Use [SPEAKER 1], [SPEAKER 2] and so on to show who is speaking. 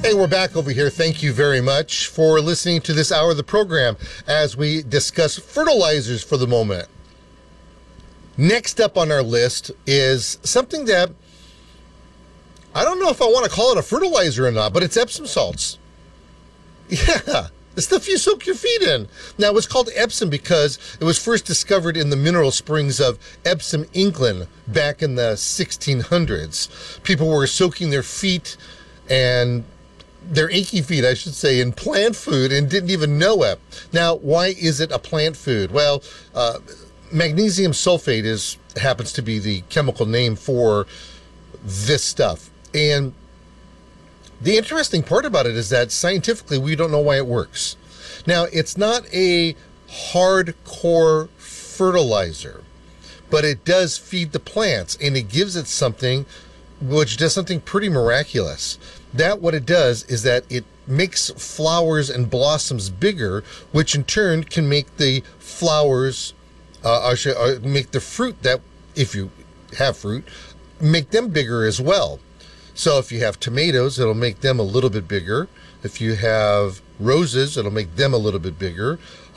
[SPEAKER 1] Hey, we're back over here. Thank you very much for listening to this hour of the program as we discuss fertilizers for the moment. Next up on our list is something that I don't know if I want to call it a fertilizer or not, but it's Epsom salts. Yeah, the stuff you soak your feet in. Now, it's called Epsom because it was first discovered in the mineral springs of Epsom, England, back in the 1600s. People were soaking their feet and their achy feet, I should say, in plant food and didn't even know it. Now, why is it a plant food? Well, magnesium sulfate happens to be the chemical name for this stuff. And the interesting part about it is that scientifically we don't know why it works. Now, it's not a hardcore fertilizer, but it does feed the plants and it gives it something which does something pretty miraculous. That what it does is that it makes flowers and blossoms bigger, which in turn can make the flowers, make the fruit that, if you have fruit, make them bigger as well. So if you have tomatoes, it'll make them a little bit bigger. If you have roses, it'll make them a little bit bigger.